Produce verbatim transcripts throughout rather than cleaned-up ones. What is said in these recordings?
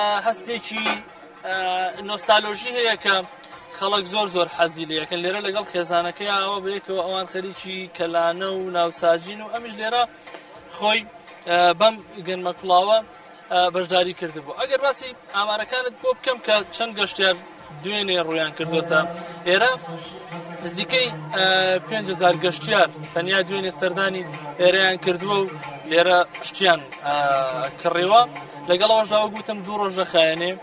هەستێکی نۆستالۆژی هەیە کە خەڵک زۆر زۆر حەزی لێ یەکەن لێرە لەگەڵ خێزانەکەی ئەوە بەیەکەوە ئەوان خەریکی کەلانە و ناوساجین و ئەمیش لێرە خۆی بەم گەنمە کوڵاوە بەشداری کردبوو. ئەگەر باسی ئامارەکانت بۆ بکەم کە چەند گەشتیار دوێنێ ڕویان کردوتە ئێرە نزیکەی پێنج هەزار گەشتیار تەنیا دوێنێ سەردانی ئێرەیان کردووە و لێرە شتیان کڕێوە. لەگەڵەوەشداوە گوتم دوو ڕۆژە خایەنێ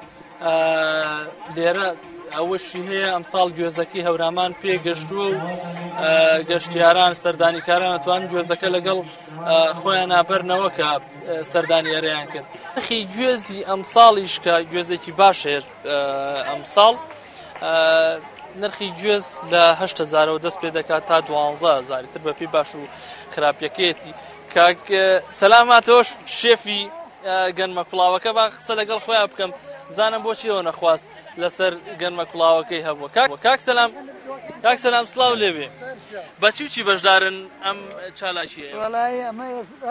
لێرە ئەوەشی هەیە ئەمساڵ گوێزەکەی هەورامان پێگەشتووە و گەشتیاران سەردانیکاران ئەتوانن گوێزەکە لەگەڵ خۆیان نابەرنەوە کە سەردانی ئێرەیان کرد. نرخی گوێزی ئەمساڵیش کە گوێزێکی باشێ ئەمساڵ نرخی گوێز لە هەشت هەزارەوە دەست پێ دەکات تا دوانزە هەزاری تر بەپی باش و خراپیەکەیەتی. کاک سەلاماتەوە شێفی گەنمە کوڵاوەکە با قسە لەگەڵ خۆیان بکەم بزانم بۆچی ئەوە نەخواست لەسەر گەنمە کوڵاوەکەی هەبووە. کاک سەلام کاک سەلام سڵاو لێبێ بەچی و چی بەشدارن ئەم چالاکیە؟ وەڵای ئەمە ئێستا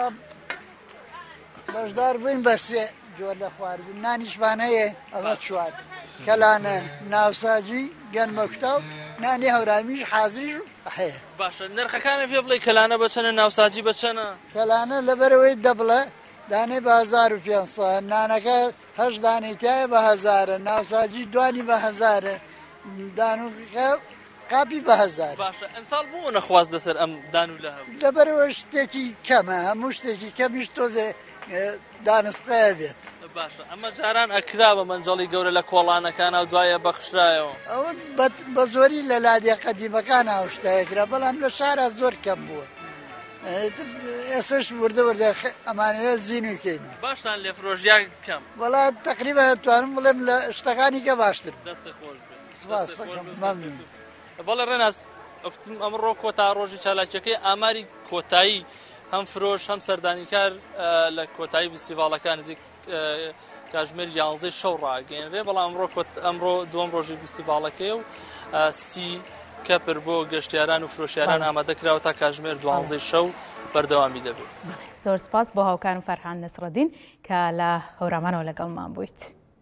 بەشدار بووین بە سێ جۆر لە خواردن نانیشمان هەیە ئەمە چوار کەلانە ناوساجی گەنمە کوتاو نانی هەورامیش حازریش هەیە. باشە نرخەکانە پێ بڵێ کەلانە بەچەنە ناوساجی بەچەنە؟ کەلانە لەبەرەوەی دەبڵە دانێ بە هەزار و پێنجسەد نانەکە هەشت دانێتیایە بە هەزارە ناوساجی دوانی بە هەزارە دانوکە قاپی بە هەزار. باشە ئەمساڵ بۆ نەخواست دەسەر ئەم دان و لە هەبوو؟ لەبەرەوە شتێکی کەمە هەموو شتێکی کەمیش تۆزێ دانسقەیە بێت. باشە ئەمە جاران ئەکرا بە مەنجەڵی گەورە لە کۆڵانەکانە و دوایە بەخشرایەوە؟ ئەوە بە زۆری لە لادێ قەدیمەکان هاوشتایەکرا بەڵام لە شارە زۆر کەم بووە. ئێستش وردە وردە ئەمانەوێت زیینوکەین. باشتان لێ فرۆژیان کەم؟ وەڵا تقریبا توانم بڵێم لە شتەکانی کە باشتر. دەستە خۆش بێت. سوپاس دەکەم مەمنون. بەڵێ ڕێناز ئەمڕۆ کۆتا ڕۆژی چالاکیەکەی ئاماری کۆتایی هەم فرۆش هەم سەردانیکار لە کۆتایی فستیڤاڵەکان نزیک کاتژمێر یانزەی شەو ڕاگەیەنرێ بەڵام ئەمڕۆ دووەم ڕۆژی فستیڤاڵەکەی و سی کەپر بۆ گەشتیاران و فرۆشیاران ئامادەکراوە تا کاتژمێر دوانزەی شەو بەردەوامی دەبێت. زۆر سپاس بۆ هاوکارم فەرهان نەسڕەدین کە لە هەورامانەوە لەگەڵمان بوویت.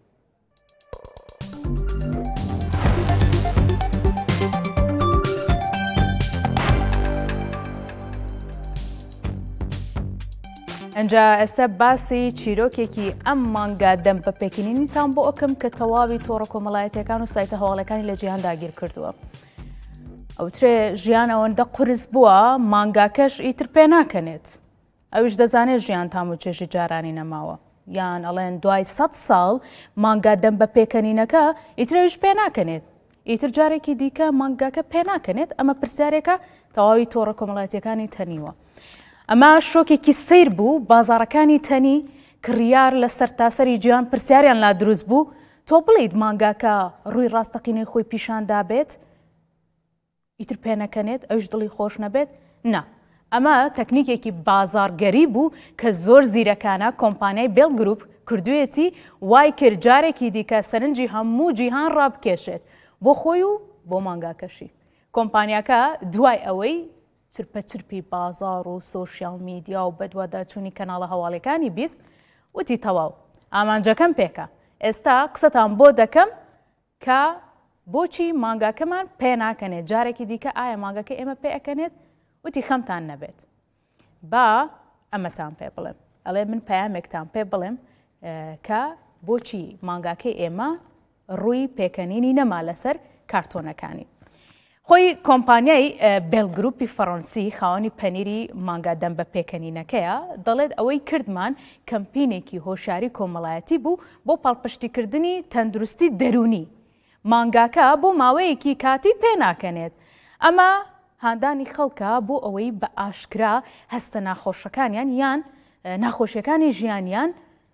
ئەنجا ئێستا باسی چیرۆکێکی ئەم مانگا دەم بە پێکینینیتان بۆ ئەکەم کە تەواوی تۆڕە کۆمەڵایەتیەکان و سایتە هەواڵەکانی لە جیهان داگیر کردووە. ئەوترێ ژیان ئەوەندە قورس بووە مانگاکەش ئیتر پێ ناکەنێت. ئەوش دەزانێت ژیان تام و چێژی جارانی نەماوە یان ئەڵێن دوای سەد ساڵ مانگا دەم بە پێکەنینەکە ئیترەویش پێ ناکەنێت ئیتر جارێکی دیکە مانگاکە پێ ناکەنێت. ئەمە پرسیارێکە تەواوی تۆڕە کۆمەڵایەتیەکانی تەنیوە. ئەمە شۆکێکی سیر بوو بازارەکانی تەنی کڕیار لە سەرتاسەری گیان پرسیاریان لا دروست بوو تۆ بڵیت مانگاکە ڕووی ڕاستەقینەی خۆی پیشاندا بێت ئیتر پێ نەکەنێت ئەوش دڵی خۆش نەبێت نا. ئەمە تەکنیکێکی بازارگەری بوو کە زۆر زیرەکانە کۆمپانیای بێڵ گروپ کردوێتی وای کرد جارێکی دیکە سەرنجی هەموو جیهان ڕابکێشێت بۆ خۆی و بۆ مانگاکەشی. کۆمپانیاکە دوای ئەوەی چرپەچرپی بازار و سۆشیال میدیا و بەدواداچوونی کەناڵە هەواڵەکانی بیست وتی تەواو ئامانجەکەم پێکە ئێستا قسەتان بۆ دەکەم کە بۆچی مانگاکەمان پێ ناکەنێت جارێکی دیکە ئایا مانگاکە ئێمە پێ ئەکەنێت وتی خەمتان نەبێت با ئەمەتان پێ بڵێم ئەڵێ من پەیامێکتان پێ بڵێم کە بۆچی مانگاکەی ئێمە ڕووی پێکەنینی نەما لەسەر کارتۆنەکانی. خۆی کۆمپانیای بێڵ گروپی فەڕەنسی خاوەنی پەنیری مانگا دەم بە پێکەنینەکەیە دەڵێت ئەوەی کردمان کەمپینێکی هۆشیاری کۆمەڵایەتی بوو بۆ پاڵپشتیکردنی تەندروستی دەرونی. مانگاکە بۆ ماوەیەکی کاتی پێ ناکەنێت. ئەمە هاندانی خەڵکە بۆ ئەوەی بە ئاشکرا هەستە ناخۆشەکانیان یان ناخۆشیەکانی ژیانیان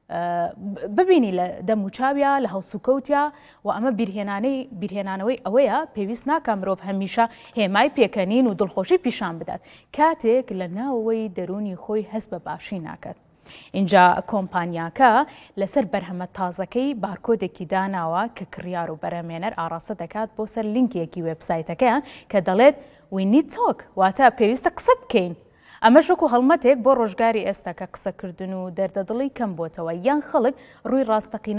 ببینی لە دەموچاویە لە هەڵسوکەوتیا و ئەمە بیرهێنانەوەی ئەوەیە پێویست ناکە مرۆڤ هەمیشە هێمای پێکەنین و دڵخۆشی پیشان بدات کاتێک لە ناوەوەی دەرونی خۆی هەست بە باشی ناکات. اینجا کۆمپانیاکە لەسەر بەرهەمە تازەکەی بارکۆدێکی داناوە کە کڕیار و بەرەمێنەر ئاڕاستە دەکات بۆ سەر لینکێکی وێبسایتەکەیان کە دەڵێت We need talk واتە پێویستە قسە بکەین. ئەمە شوکو هەڵمەتێک بۆ ڕۆژگاری ئێستا کە قسەکردن و دەردەدڵی کەم بۆتەوە یان خەڵک ڕووی ڕاستەقینە